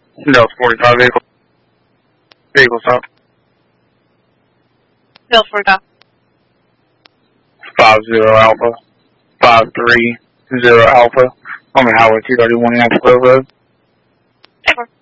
Delta 45 vehicle. Vehicle stop. Delta 45. 50 Alpha. 530 Alpha. On the highway 231 Nashville Road. Over.